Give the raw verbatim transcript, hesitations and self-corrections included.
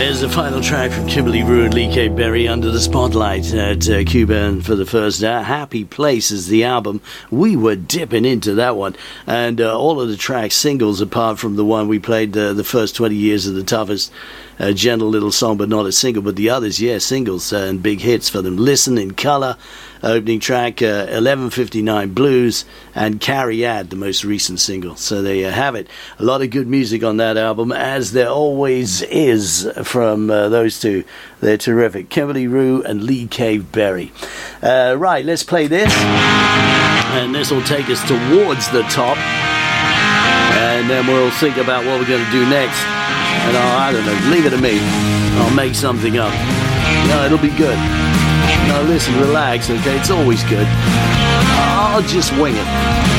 There's the final track from Kimberly Rue and Lee K. Berry, Under the Spotlight at uh, Cuban for the first hour. Happy Place is the album. We were dipping into that one. And uh, all of the tracks, singles, apart from the one we played uh, the first twenty years of the toughest. A gentle little song, but not a single. But the others, yeah, singles uh, and big hits for them. Listen in Color, opening track, uh, eleven fifty-nine Blues, and Carry Ad, the most recent single. So there you have it. A lot of good music on that album, as there always is from uh, those two. They're terrific. Kimberly Rue and Lee K. Berry. Uh, right, let's play this. And this will take us towards the top. And then we'll think about what we're going to do next. And I'll, I don't know, leave it to me. I'll make something up. No, it'll be good. No, listen, relax, okay? It's always good. I'll just wing it.